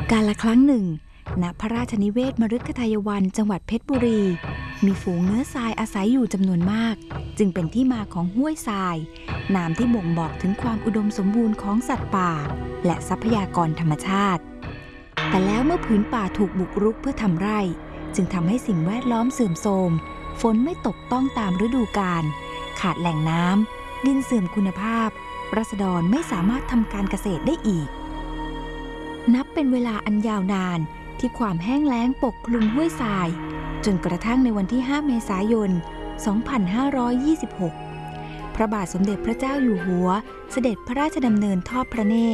กาลครั้งหนึ่งณพระราชนิเวศมฤคทายวันจังหวัดเพชรบุรีมีฝูงเนื้อทรายอาศัยอยู่จำนวนมากจึงเป็นที่มาของห้วยทรายนามที่บ่งบอกถึงความอุดมสมบูรณ์ของสัตว์ป่าและทรัพยากรธรรมชาติแต่แล้วเมื่อผืนป่าถูกบุกรุกเพื่อทำไร่จึงทำให้สิ่งแวดล้อมเสื่อมโทรมฝนไม่ตกต้องตามฤดูกาลขาดแหล่งน้ำดินเสื่อมคุณภาพราษฎรไม่สามารถทำการเกษตรได้อีกนับเป็นเวลาอันยาวนานที่ความแห้งแล้งปกคลุมห้วยทรายจนกระทั่งในวันที่ 5 เมษายน 2526 พระบาทสมเด็จพระเจ้าอยู่หัวเสด็จพระราชดำเนินทอดพระเนตร